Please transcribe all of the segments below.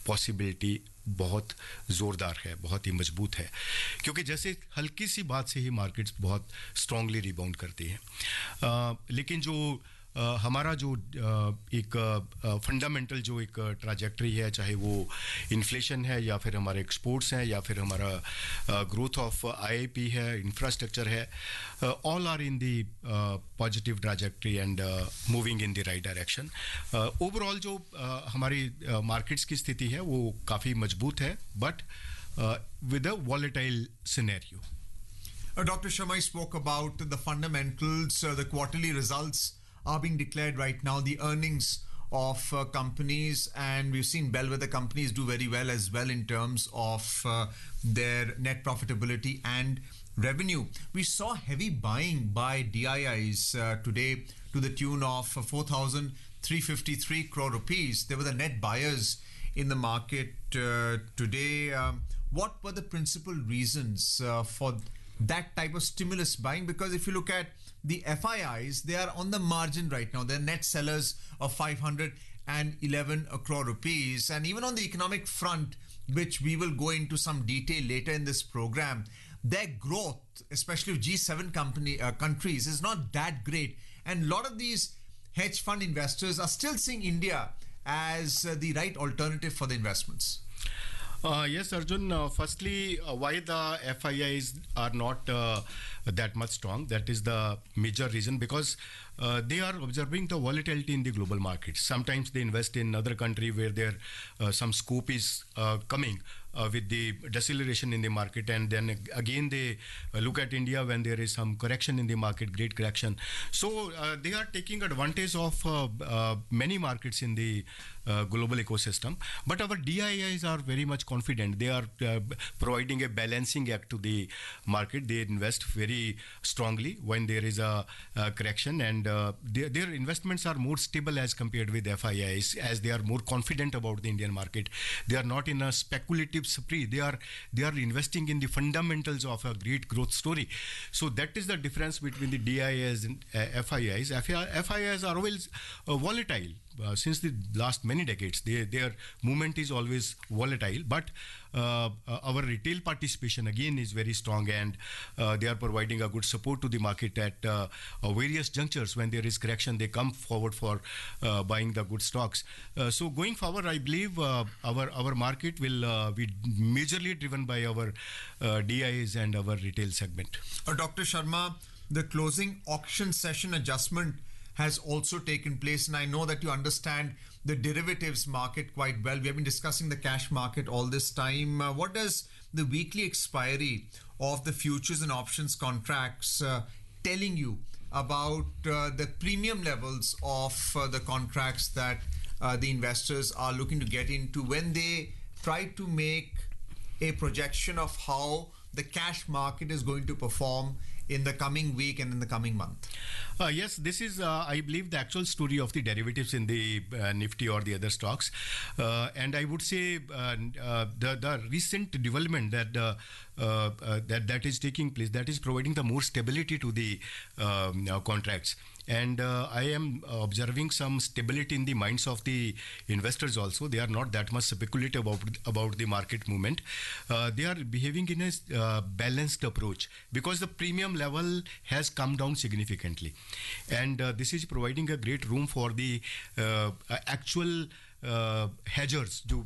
Possibility बहुत ज़ोरदार है, बहुत ही मजबूत है, क्योंकि जैसे हल्की सी बात से ही मार्केट्स बहुत स्ट्रांगली रिबाउंड करती हैं। लेकिन जो हमारा जो एक फंडामेंटल जो एक ट्रैजेक्टरी है, चाहे वो इन्फ्लेशन है या फिर हमारे एक्सपोर्ट्स हैं या फिर हमारा ग्रोथ ऑफ आईआईपी है, इंफ्रास्ट्रक्चर है, all are in the positive trajectory and moving in the right direction. Overall जो हमारी मार्केट्स की स्थिति है वो काफ़ी मजबूत है, but with a volatile scenario. Dr. Sharma spoke about the fundamentals, the quarterly results are being declared right now, the earnings of companies, and we've seen bellwether companies do very well as well in terms of their net profitability and revenue. We saw heavy buying by DIIs today to the tune of 4,353 crore rupees. They were the net buyers in the market today. What were the principal reasons for that type of stimulus buying? Because if you look at the FIIs, they are on the margin right now. They're net sellers of 511 crore rupees. And even on the economic front, which we will go into some detail later in this program, their growth, especially of G7 countries, is not that great. And a lot of these hedge fund investors are still seeing India as the right alternative for the investments. Yes, Arjun. Firstly, why the FIIs are not that much strong? That is the major reason, because they are observing the volatility in the global markets. Sometimes they invest in other country where there some scope is coming with the deceleration in the market, and then again they look at India when there is some correction in the market, great correction. So they are taking advantage of many markets in the global ecosystem. But our DIIs are very much confident. They are providing a balancing act to the market. They invest very strongly when there is a correction, and their investments are more stable as compared with FIIs, as they are more confident about the Indian market. They are not in a speculative spree. They are investing in the fundamentals of a great growth story. So that is the difference between the DIIs and FIIs. FIIs are always volatile. Since the last many decades, their movement is always volatile, but our retail participation again is very strong, and they are providing a good support to the market at various junctures. When there is correction, they come forward for buying the good stocks. So going forward, I believe our market will be majorly driven by our DIIs and our retail segment. Dr. Sharma, the closing auction session adjustment has also taken place, and I know that you understand the derivatives market quite well. We have been discussing the cash market all this time. What does the weekly expiry of the futures and options contracts telling you about the premium levels of the contracts that the investors are looking to get into when they try to make a projection of how the cash market is going to perform in the coming week and in the coming month? Yes, this is, I believe, the actual story of the derivatives in the Nifty or the other stocks. And I would say the recent development that is taking place, that is providing the more stability to the contracts. And I am observing some stability in the minds of the investors also. They are not that much speculative about the market movement. They are behaving in a balanced approach, because the premium level has come down significantly. And this is providing a great room for the actual hedgers to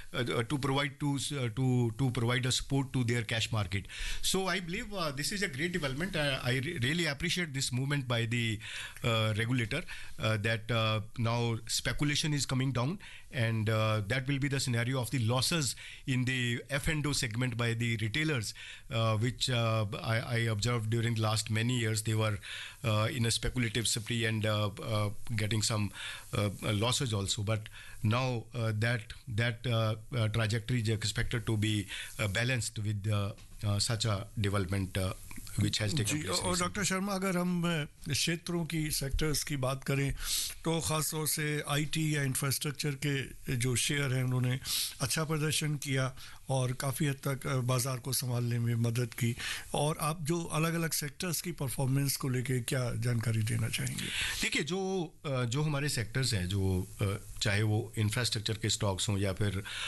provide a support to their cash market. So I believe this is a great development. I really appreciate this movement by the regulator, that now speculation is coming down, and that will be the scenario of the losses in the F&O segment by the retailers, which I observed during the last many years. They were in a speculative spree and getting some losses also. But now that trajectory is expected to be balanced with such a development which has taken place. और doctor Sharma, अगर हम क्षेत्रों की sectors की बात करें तो ख़ास तौर से आईटी या इंफ्रास्ट्रक्चर के जो शेयर हैं उन्होंने अच्छा प्रदर्शन किया और काफ़ी हद तक बाज़ार को संभालने में मदद की. और आप जो अलग-अलग सेक्टर्स की परफॉर्मेंस को लेके क्या जानकारी देना चाहेंगे? देखिए, जो हमारे सेक्टर्स हैं, जो चाहे वो इंफ्रास्ट्रक्चर के स्टॉक्स हों या फिर